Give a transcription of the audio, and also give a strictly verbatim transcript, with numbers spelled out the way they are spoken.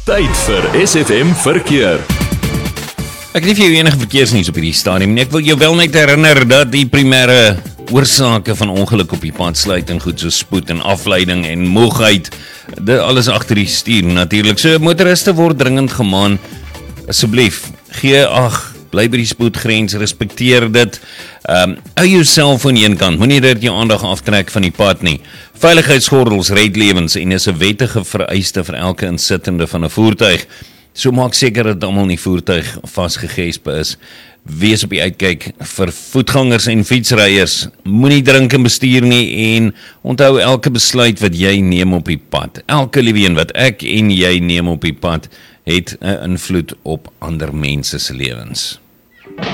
Tyd vir S F M Verkeer. Ek het nie vir jou enige verkeersnuus op hierdie stadium nie. Ek wil jou wel net herinner dat die primêre oorsake van ongeluk op die pad sluit en goed so spoed en afleiding en moegheid, dit alles agter die stuur natuurlik. So motoriste word dringend gemaan, asseblief, gee ag, bly by die spoedgrens, respekteer dit. Um, hou jou selfoon eenkant, moenie dit jou aandag aftrek van die pad nie. Veiligheidsgordels red lewens en is 'n wettige vereiste vir elke insittende van 'n voertuig. So maak seker dat almal in die voertuig vasgegespe is. Wees op die uitkyk vir voetgangers en fietsryers. Moenie drink en bestuur nie en onthou elke besluit wat jy neem op die pad. Elke liewe een wat ek en jy neem op die pad het 'n invloed op ander mense se lewens.